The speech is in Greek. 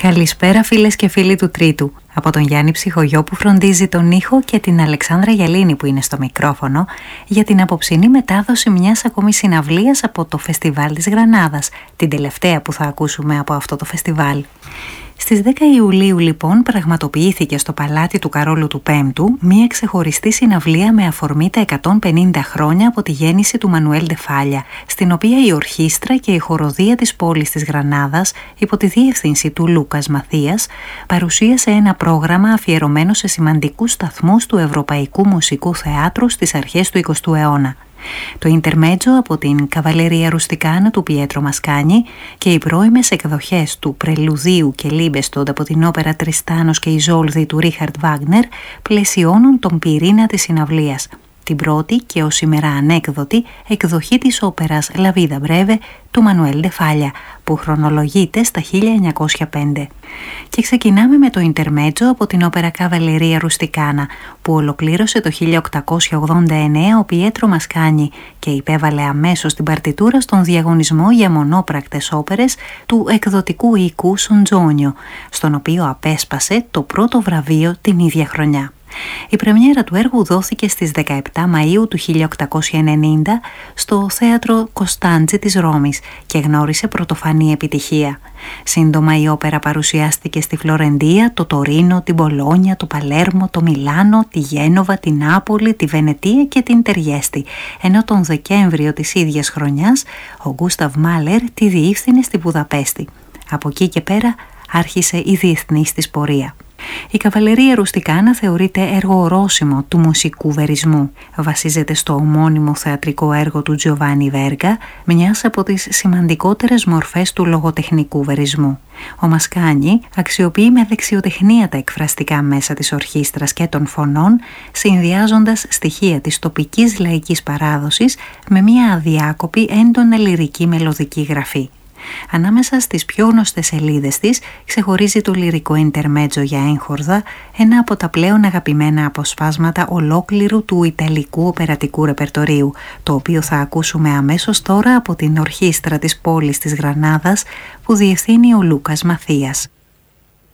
Καλησπέρα φίλες και φίλοι του Τρίτου. Από τον Γιάννη Ψυχογειό που φροντίζει τον ήχο και την Αλεξάνδρα Γιαλίνη που είναι στο μικρόφωνο για την απόψινή μετάδοση μιας ακόμη συναυλίας από το Φεστιβάλ της Γρανάδας, την τελευταία που θα ακούσουμε από αυτό το φεστιβάλ. Στις 10 Ιουλίου λοιπόν πραγματοποιήθηκε στο Παλάτι του Καρόλου του Πέμπτου μια ξεχωριστή συναυλία με αφορμή τα 150 χρόνια από τη γέννηση του Μανουέλ ντε Φάλια, στην οποία η ορχήστρα και η χοροδία της πόλης της Γρανάδας, υπό τη διεύθυνση του Λούκας Μαθίας, παρουσίασε ένα πρόγραμμα αφιερωμένο σε σημαντικούς σταθμούς του Ευρωπαϊκού Μουσικού Θεάτρου στις αρχές του 20ου αιώνα. Το Ιντερμέτζο από την Καβαλερία Ρουστικάνα του Πιέτρο Μασκάνι και οι πρώιμες εκδοχές του Πρελουδίου και Λίμπεστοντ από την όπερα Τριστάνος και Ιζόλδη του Ρίχαρντ Βάγνερ πλαισιώνουν τον πυρήνα της συναυλίας, την πρώτη και ως σήμερα ανέκδοτη εκδοχή της όπερας La Vida Breve του Μανουέλ ντε Φάλια, που χρονολογείται στα 1905. Και ξεκινάμε με το Ιντερμέτζο από την όπερα Καβαλερία Ρουστικάνα, που ολοκλήρωσε το 1889 ο Πιέτρο Μασκάνι και υπέβαλε αμέσως την παρτιτούρα στον διαγωνισμό για μονόπρακτες όπερες του εκδοτικού οίκου Σοντζόνιο, στον οποίο απέσπασε το πρώτο βραβείο την ίδια χρονιά. Η πρεμιέρα του έργου δόθηκε στις 17 Μαΐου του 1890 στο Θέατρο Κωνσταντζη της Ρώμης και γνώρισε πρωτοφανή επιτυχία. Σύντομα η όπερα παρουσιάστηκε στη Φλωρεντία, το Τωρίνο, την Πολόνια, το Παλέρμο, το Μιλάνο, τη Γένοβα, την Νάπολη, τη Βενετία και την Τεριέστη, ενώ τον Δεκέμβριο της ίδιας χρονιάς ο Γκούσταβ Μάλερ τη διεύθυνε στη Βουδαπέστη. Από εκεί και πέρα άρχισε η διεθνής της πορεία. Η Καβαλερία Ρουστικάνα θεωρείται έργο ορόσημο του μουσικού βερισμού. Βασίζεται στο ομώνυμο θεατρικό έργο του Τζιοβάνι Βέργα, μιας από τις σημαντικότερες μορφές του λογοτεχνικού βερισμού. Ο Μασκάνι αξιοποιεί με δεξιοτεχνία τα εκφραστικά μέσα της ορχήστρας και των φωνών, συνδυάζοντας στοιχεία της τοπικής λαϊκής παράδοσης με μια αδιάκοπη έντονα λυρική μελωδική γραφή. Ανάμεσα στις πιο γνωστές σελίδες της ξεχωρίζει το λυρικό Ιντερμέτζο για έγχορδα, ένα από τα πλέον αγαπημένα αποσπάσματα ολόκληρου του ιταλικού οπερατικού ρεπερτορίου, το οποίο θα ακούσουμε αμέσως τώρα από την ορχήστρα της πόλης της Γρανάδας που διευθύνει ο Λούκας Μαθίας.